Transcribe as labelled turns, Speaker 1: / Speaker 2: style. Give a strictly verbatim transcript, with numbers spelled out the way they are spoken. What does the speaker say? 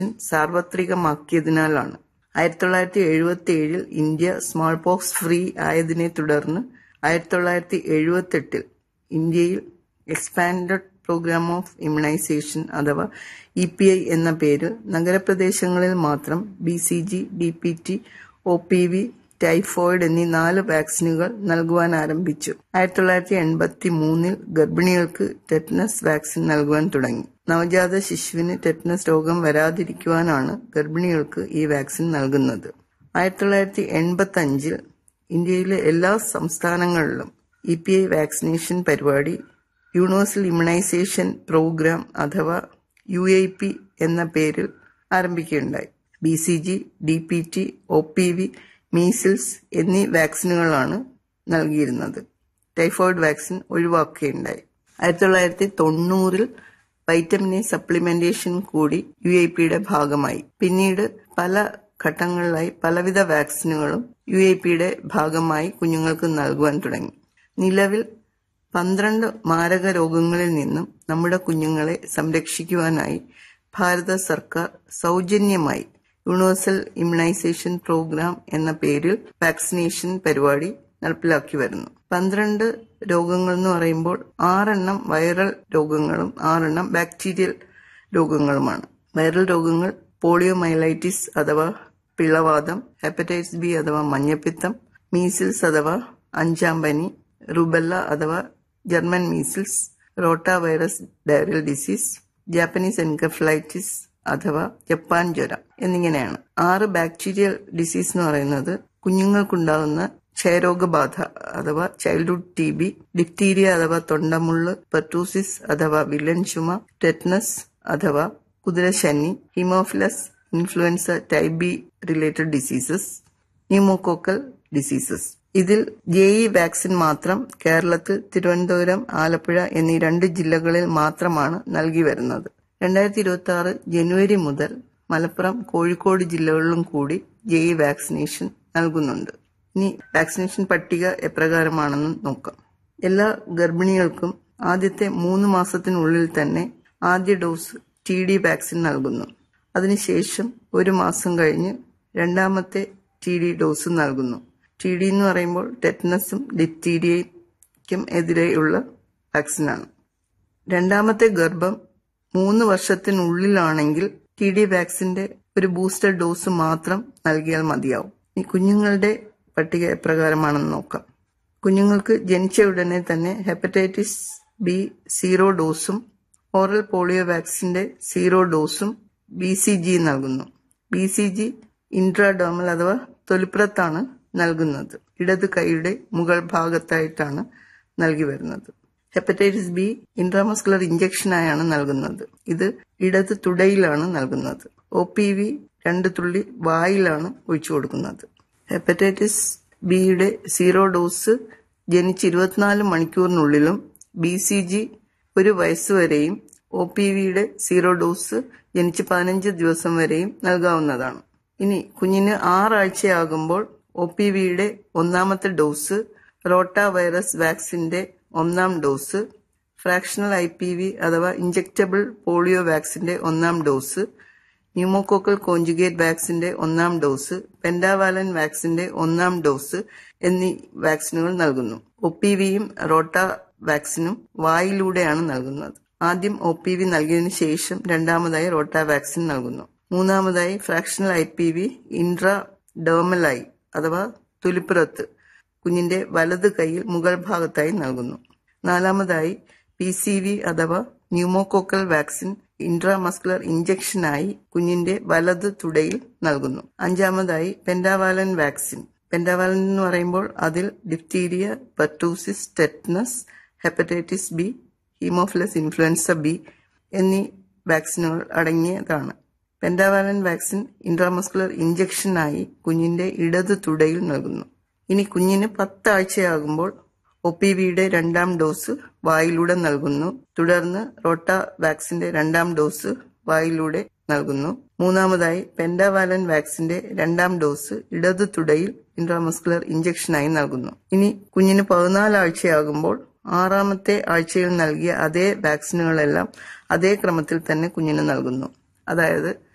Speaker 1: സാർവത്രികമാക്കിയതിനാലാണ്. ആയിരത്തി തൊള്ളായിരത്തി എഴുപത്തി ഏഴിൽ ഇന്ത്യ സ്മാൾ പോക്സ് ഫ്രീ ആയതിനെ തുടർന്ന് ആയിരത്തി തൊള്ളായിരത്തി എഴുപത്തി എട്ടിൽ ഇന്ത്യയിൽ എക്സ്പാൻഡഡ് പ്രോഗ്രാം ഓഫ് ഇമ്മ്യൂണൈസേഷൻ അഥവാ ഇ പി ഐ എന്ന പേരിൽ നഗരപ്രദേശങ്ങളിൽ മാത്രം B C G, D P T, O P V, typhoid എന്നീ നാല് വാക്സിനുകൾ നൽകുവാൻ ആരംഭിച്ചു. ആയിരത്തി തൊള്ളായിരത്തി എൺപത്തി മൂന്നിൽ ഗർഭിണികൾക്ക് ടെറ്റനസ് വാക്സിൻ നൽകുവാൻ തുടങ്ങി. നവജാത ശിശുവിന് ടെറ്റനസ് രോഗം വരാതിരിക്കുവാനാണ് ഗർഭിണികൾക്ക് ഈ വാക്സിൻ നൽകുന്നത്. ആയിരത്തി തൊള്ളായിരത്തി എൺപത്തി അഞ്ചിൽ ഇന്ത്യയിലെ എല്ലാ സംസ്ഥാനങ്ങളിലും ഇ പി ഐ വാക്സിനേഷൻ പരിപാടി യൂണിവേഴ്സൽ ഇമ്മ്യൂണൈസേഷൻ പ്രോഗ്രാം അഥവാ യു ഐ പി എന്ന പേരിൽ ആരംഭിക്കുകയുണ്ടായി. B C G, D P T, O P V, measles എന്നീ വാക്സിനുകളാണ് നൽകിയിരുന്നത്. Typhoid vaccine ഒഴിവാക്കുകയുണ്ടായി. ആയിരത്തി തൊള്ളായിരത്തി തൊണ്ണൂറിൽ വൈറ്റമിൻ എ സപ്ലിമെന്റേഷൻ കൂടി യു ഐ പിയുടെ ഭാഗമായി. പിന്നീട് പല ഘട്ടങ്ങളിലായി പലവിധ വാക്സിനുകളും യു ഐ പിയുടെ ഭാഗമായി കുഞ്ഞുങ്ങൾക്ക് നൽകുവാൻ തുടങ്ങി. നിലവിൽ പന്ത്രണ്ട് മാരക രോഗങ്ങളിൽ നിന്നും നമ്മുടെ കുഞ്ഞുങ്ങളെ സംരക്ഷിക്കുവാനായി ഭാരത സർക്കാർ സൗജന്യമായി യൂണിവേഴ്സൽ ഇമ്മ്യൂണൈസേഷൻ പ്രോഗ്രാം എന്ന പേരിൽ വാക്സിനേഷൻ പരിപാടി നടപ്പിലാക്കി വരുന്നു. പന്ത്രണ്ട് രോഗങ്ങൾ എന്ന് പറയുമ്പോൾ ആറെണ്ണം വൈറൽ രോഗങ്ങളും ആറെണ്ണം ബാക്ടീരിയൽ രോഗങ്ങളുമാണ്. വൈറൽ രോഗങ്ങൾ പോളിയോമൈലൈറ്റിസ് അഥവാ പിളവാതം, ഹെപ്പറ്റൈറ്റിസ് ബി അഥവാ മഞ്ഞപ്പിത്തം, മീസിൽസ് അഥവാ അഞ്ചാം പനി, റുബെല്ല അഥവാ German measles, rota virus diarrhoeal disease, Japanese encephalitis അഥവാ ജപ്പാൻ ജ്വരം എന്നിങ്ങനെയാണ്. ആറ് ബാക്ടീരിയൽ ഡിസീസ് എന്ന് പറയുന്നത് കുഞ്ഞുങ്ങൾക്കുണ്ടാകുന്ന ക്ഷയരോഗബാധ അഥവാ ചൈൽഡ്ഹുഡ് ടി ബി, ഡിഫ്തീരിയ അഥവാ തൊണ്ടമുള്ള്, പെർട്ടൂസിസ് അഥവാ വില്ലൻ ചുമ, ടെറ്റനസ് അഥവാ കുതിരശനി, Haemophilus influenza type be related diseases, pneumococcal diseases. ഇതിൽ ജെ ഇ വാക്സിൻ മാത്രം കേരളത്തിൽ തിരുവനന്തപുരം, ആലപ്പുഴ എന്നീ രണ്ട് ജില്ലകളിൽ മാത്രമാണ് നൽകി വരുന്നത്. രണ്ടായിരത്തി ഇരുപത്തി ആറ് ജനുവരി മുതൽ മലപ്പുറം, കോഴിക്കോട് ജില്ലകളിലും കൂടി ജെ ഇ വാക്സിനേഷൻ നൽകുന്നുണ്ട്. ഇനി വാക്സിനേഷൻ പട്ടിക എപ്രകാരമാണെന്ന് നോക്കാം. എല്ലാ ഗർഭിണികൾക്കും ആദ്യത്തെ മൂന്ന് മാസത്തിനുള്ളിൽ തന്നെ ആദ്യ ഡോസ് ടി ഡി വാക്സിൻ നൽകുന്നു. അതിനുശേഷം ഒരു മാസം കഴിഞ്ഞ് രണ്ടാമത്തെ ടി ഡി ഡോസ് നൽകുന്നു. ടി ഡി എന്ന് പറയുമ്പോൾ ടെറ്റനസും ഡിഫ്തീരിയയ്ക്കും എതിരെയുള്ള വാക്സിനാണ്. രണ്ടാമത്തെ ഗർഭം മൂന്ന് വർഷത്തിനുള്ളിലാണെങ്കിൽ ടി ഡി വാക്സിന്റെ ഒരു ബൂസ്റ്റർ ഡോസ് മാത്രം നൽകിയാൽ മതിയാവും. ഈ കുഞ്ഞുങ്ങളുടെ പട്ടിക എപ്രകാരമാണെന്ന് നോക്കാം. കുഞ്ഞുങ്ങൾക്ക് ജനിച്ച ഉടനെ തന്നെ hepatitis B zero ഡോസും oral polio വാക്സിന്റെ സീറോ ഡോസും ബി സി ജി നൽകുന്നു. ബി സി ജി ഇൻട്രാഡേമൽ അഥവാ തൊലിപ്പുറത്താണ് നൽകുന്നത്. ഇടത് കൈയുടെ മുകൾ ഭാഗത്തായിട്ടാണ് നൽകി വരുന്നത്. ഹെപ്പറ്റൈറ്റിസ് ബി ഇൻട്രാമസ്കുലർ ഇഞ്ചക്ഷനായാണ് നൽകുന്നത്. ഇത് ഇടത് തുടയിലാണ് നൽകുന്നത്. ഒ പി വി രണ്ട് തുള്ളി വായിലാണ് ഒഴിച്ചു കൊടുക്കുന്നത്. ഹെപ്പറ്റൈറ്റിസ് ബിയുടെ സീറോ ഡോസ് ജനിച്ച് ഇരുപത്തിനാല് മണിക്കൂറിനുള്ളിലും ബി സി ജി ഒരു വയസ്സുവരെയും ഒ പി വിയുടെ സീറോ ഡോസ് ജനിച്ച് പതിനഞ്ച് ദിവസം വരെയും നൽകാവുന്നതാണ്. ഇനി കുഞ്ഞിന് ആറാഴ്ചയാകുമ്പോൾ ഒ പി വിയുടെ ഒന്നാമത്തെ ഡോസ്, റോട്ടാ വൈറസ് വാക്സിന്റെ ഒന്നാം dose, fractional I P V അഥവാ ഇഞ്ചക്റ്റബിൾ പോളിയോ വാക്സിന്റെ ഒന്നാം ഡോസ്, ന്യൂമോകോക്കൽ കോഞ്ചുഗേറ്റ് വാക്സിന്റെ ഒന്നാം ഡോസ്, പെൻഡാവാലൻ വാക്സിന്റെ ഒന്നാം ഡോസ് എന്നീ വാക്സിനുകൾ നൽകുന്നു. ഒ പി വിയും റോട്ടാ വാക്സിനും വായിലൂടെയാണ് നൽകുന്നത്. ആദ്യം ഒ പി വി നൽകിയതിനു ശേഷം രണ്ടാമതായി റോട്ടാ വാക്സിൻ നൽകുന്നു. മൂന്നാമതായി fractional I P V intra ഡേർമലായി അഥവാ തൊലിപ്പുറത്ത് കുഞ്ഞിന്റെ വലത് കൈയിൽ മുകൾ ഭാഗത്തായി നൽകുന്നു. നാലാമതായി പി സി വി അഥവാ ന്യൂമോകോക്കൽ വാക്സിൻ ഇൻട്രാമസ്കുലർ ഇഞ്ചക്ഷനായി കുഞ്ഞിന്റെ വലത് തുടയിൽ നൽകുന്നു. അഞ്ചാമതായി പെൻഡാവാലൻ വാക്സിൻ. പെൻഡാവാലൻ എന്ന് പറയുമ്പോൾ അതിൽ diphtheria, pertussis, tetanus, hepatitis B, Haemophilus influenza B എന്നീ വാക്സിനുകൾ അടങ്ങിയതാണ്. പെൻഡാവാലൻ വാക്സിൻ ഇൻട്രാമസ്കുലർ ഇഞ്ചക്ഷനായി കുഞ്ഞിന്റെ ഇടത് തുടയിൽ നൽകുന്നു. ഇനി കുഞ്ഞിന് പത്താഴ്ചയാകുമ്പോൾ ഒ പി വിയുടെ രണ്ടാം ഡോസ് വായിലൂടെ നൽകുന്നു. തുടർന്ന് റോട്ടാ വാക്സിന്റെ രണ്ടാം ഡോസ് വായിലൂടെ നൽകുന്നു. മൂന്നാമതായി പെൻഡാവാലൻ വാക്സിന്റെ രണ്ടാം ഡോസ് ഇടത് തുടയിൽ ഇൻട്രാമസ്കുലർ ഇഞ്ചക്ഷനായി നൽകുന്നു. ഇനി കുഞ്ഞിന് പതിനാലാഴ്ചയാകുമ്പോൾ ആറാമത്തെ ആഴ്ചയിൽ നൽകിയ അതേ വാക്സിനുകളെല്ലാം അതേ ക്രമത്തിൽ തന്നെ കുഞ്ഞിന് നൽകുന്നു. അതായത്